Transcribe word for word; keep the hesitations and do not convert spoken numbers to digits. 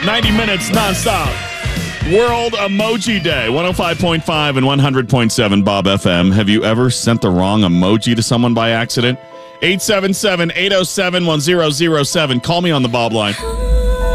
ninety minutes nonstop. World Emoji Day, one oh five point five and one hundred point seven Bob F M. Have you ever sent the wrong emoji to someone by accident? eight seven seven, eight oh seven, one oh oh seven. Call me on the Bob line.